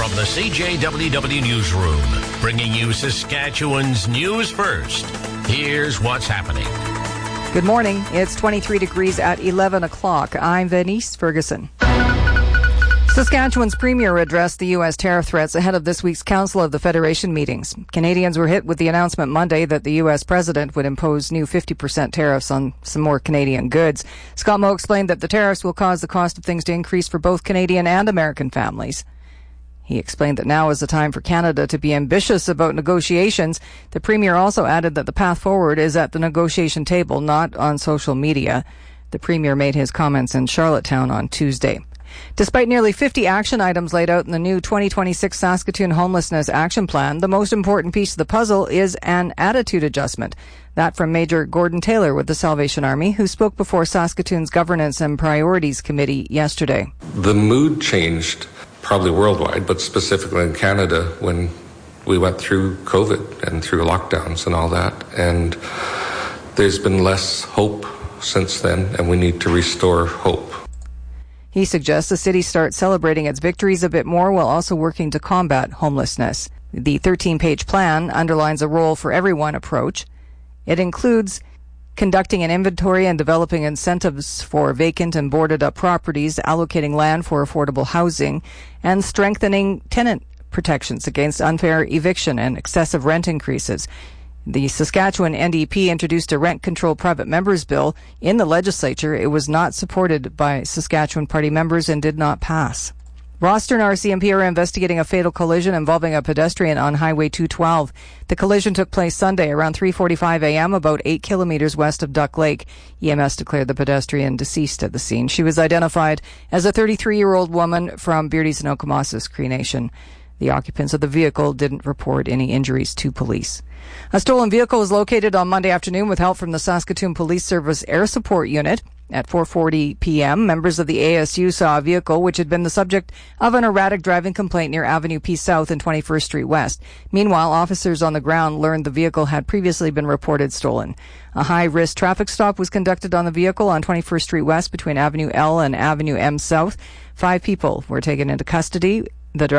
From the CJWW Newsroom, bringing you Saskatchewan's news first. Here's what's happening. Good morning. It's 23 degrees at 11 o'clock. I'm Venice Ferguson. Saskatchewan's premier addressed the U.S. tariff threats ahead of this week's Council of the Federation meetings. Canadians were hit with the announcement Monday that the U.S. president would impose new 50% tariffs on some more Canadian goods. Scott Moe explained that the tariffs will cause the cost of things to increase for both Canadian and American families. He explained that now is the time for Canada to be ambitious about negotiations. The premier also added that the path forward is at the negotiation table, not on social media. The premier made his comments in Charlottetown on Tuesday. Despite nearly 50 action items laid out in the new 2026 Saskatoon Homelessness Action Plan, the most important piece of the puzzle is an attitude adjustment. That from Major Gordon Taylor with the Salvation Army, who spoke before Saskatoon's Governance and Priorities Committee yesterday. The mood changed, probably worldwide, but specifically in Canada when we went through COVID and through lockdowns and all that. And there's been less hope since then, and we need to restore hope. He suggests the city start celebrating its victories a bit more while also working to combat homelessness. The 13-page plan underlines a role for everyone approach. It includes conducting an inventory and developing incentives for vacant and boarded up properties, allocating land for affordable housing, and strengthening tenant protections against unfair eviction and excessive rent increases. The Saskatchewan NDP introduced a rent control private members bill in the legislature. It was not supported by Saskatchewan party members and did not pass. Rosthern RCMP are investigating a fatal collision involving a pedestrian on Highway 212. The collision took place Sunday around 3:45 a.m. about 8 kilometers west of Duck Lake. EMS declared the pedestrian deceased at the scene. She was identified as a 33-year-old woman from Beardy's and Okomasis Cree Nation. The occupants of the vehicle didn't report any injuries to police. A stolen vehicle was located on Monday afternoon with help from the Saskatoon Police Service Air Support Unit. At 4:40 p.m., members of the ASU saw a vehicle which had been the subject of an erratic driving complaint near Avenue P South and 21st Street West. Meanwhile, officers on the ground learned the vehicle had previously been reported stolen. A high-risk traffic stop was conducted on the vehicle on 21st Street West between Avenue L and Avenue M South. 5 people were taken into custody. The